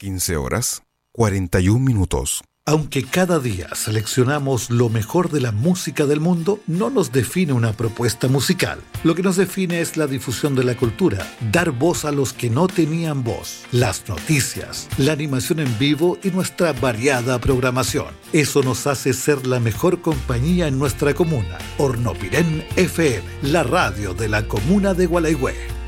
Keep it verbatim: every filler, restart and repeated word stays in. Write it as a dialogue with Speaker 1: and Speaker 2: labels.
Speaker 1: quince horas, cuarenta y un minutos.
Speaker 2: Aunque cada día seleccionamos lo mejor de la música del mundo, no nos define una propuesta musical. Lo que nos define es la difusión de la cultura, dar voz a los que no tenían voz, las noticias, la animación en vivo y nuestra variada programación. Eso nos hace ser la mejor compañía en nuestra comuna. Hornopirén F M, la radio de la comuna de Gualeguay.